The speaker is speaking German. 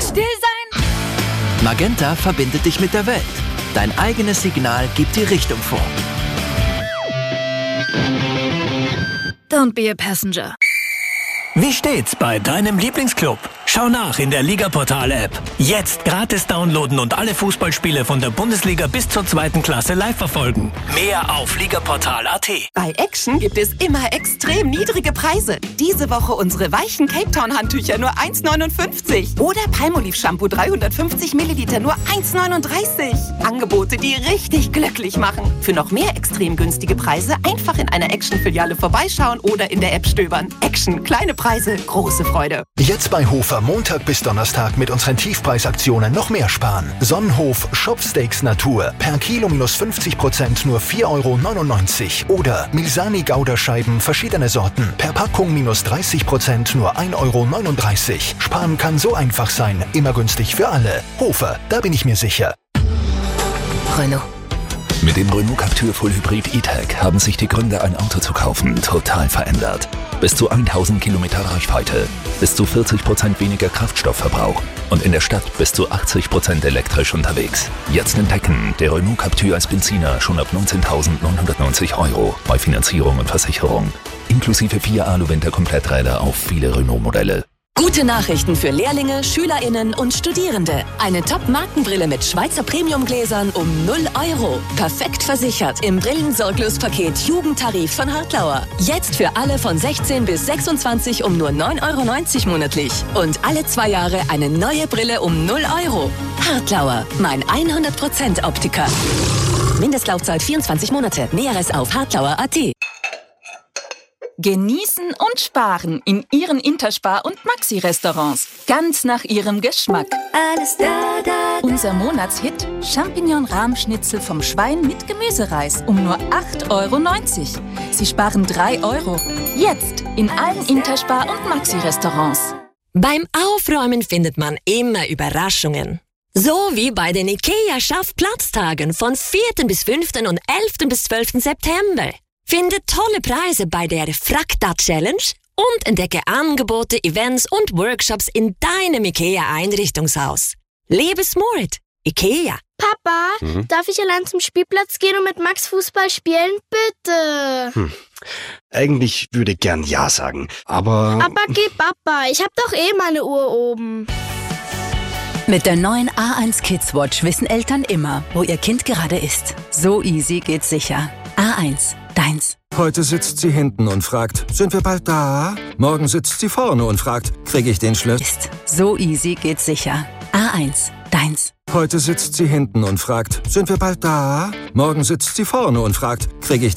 still sein? Magenta verbindet dich mit der Welt. Dein eigenes Signal gibt die Richtung vor. Don't be a passenger. Wie steht's bei deinem Lieblingsclub? Schau nach in der Liga-Portal-App. Jetzt gratis downloaden und alle Fußballspiele von der Bundesliga bis zur 2. Klasse live verfolgen. Mehr auf ligaportal.at. Bei Action gibt es immer extrem niedrige Preise. Diese Woche unsere weichen Cape Town Handtücher nur 1,59. Oder Palmolive Shampoo 350 Milliliter nur 1,39. Angebote, die richtig glücklich machen. Für noch mehr extrem günstige Preise einfach in einer Action-Filiale vorbeischauen oder in der App stöbern. Action, kleine Preise, große Freude. Jetzt bei Hofer Montag bis Donnerstag mit unseren Tiefpreisaktionen noch mehr sparen. Sonnenhof Shopsteaks Natur. Per Kilo minus 50% nur 4,99 €. Oder Milsani Gouda-Scheiben verschiedene Sorten. Per Packung minus 30% nur 1,39 €. Sparen kann so einfach sein. Immer günstig für alle. Hofer, da bin ich mir sicher. Renault. Mit dem Renault Captur Full Hybrid E-Tech haben sich die Gründe, ein Auto zu kaufen, total verändert. Bis zu 1000 Kilometer Reichweite, bis zu 40% weniger Kraftstoffverbrauch und in der Stadt bis zu 80% elektrisch unterwegs. Jetzt entdecken, der Renault Captur als Benziner schon ab 19.990 € bei Finanzierung und Versicherung. Inklusive 4 Alu-Winter-Kompletträder auf viele Renault-Modelle. Gute Nachrichten für Lehrlinge, SchülerInnen und Studierende. Eine Top-Markenbrille mit Schweizer Premium-Gläsern um 0 €. Perfekt versichert im Brillensorglospaket Jugendtarif von Hartlauer. Jetzt für alle von 16 bis 26 um nur 9,90 € monatlich. Und alle 2 Jahre eine neue Brille um 0 €. Hartlauer, mein 100% Optiker. Mindestlaufzeit 24 Monate. Näheres auf hartlauer.at. Genießen und sparen in Ihren Interspar- und Maxi-Restaurants. Ganz nach Ihrem Geschmack. Alles da. Unser Monatshit: Champignon-Rahmschnitzel vom Schwein mit Gemüsereis um nur 8,90 €. Sie sparen 3 €. Jetzt in allen Interspar- und Maxi-Restaurants. Beim Aufräumen findet man immer Überraschungen. So wie bei den IKEA-Schaffplatztagen von 4. bis 5. und 11. bis 12. September. Finde tolle Preise bei der Frakta-Challenge und entdecke Angebote, Events und Workshops in deinem IKEA-Einrichtungshaus. Lebe smart. IKEA. Papa, darf ich allein zum Spielplatz gehen und mit Max Fußball spielen? Bitte. Eigentlich würde ich gern Ja sagen, aber... Aber geh, Papa, ich hab doch eh meine Uhr oben. Mit der neuen A1 Kids Watch wissen Eltern immer, wo ihr Kind gerade ist. So easy geht's sicher. A1, deins. Heute sitzt sie hinten und fragt, sind wir bald da? Morgen sitzt sie vorne und fragt, kriege ich den Schlüssel? So easy geht's sicher. A1, deins. Heute sitzt sie hinten und fragt, sind wir bald da? Morgen sitzt sie vorne und fragt, kriege ich